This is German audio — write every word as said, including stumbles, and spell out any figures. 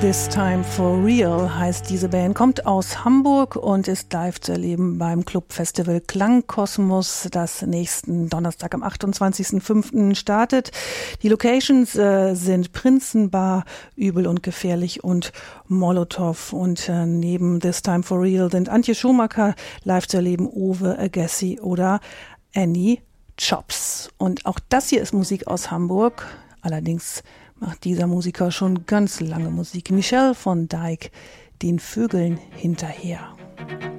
This Time for Real heißt diese Band, kommt aus Hamburg und ist live zu erleben beim Clubfestival Klangkosmos, das nächsten Donnerstag am achtundzwanzigsten fünften startet. Die Locations äh, sind Prinzenbar, Übel und Gefährlich und Molotow. Und äh, neben This Time for Real sind Antje Schumacher live zu erleben, Owe Agassi oder Annie Chops. Und auch das hier ist Musik aus Hamburg, allerdings macht dieser Musiker schon ganz lange Musik. Michel von Dijk, den Vögeln hinterher.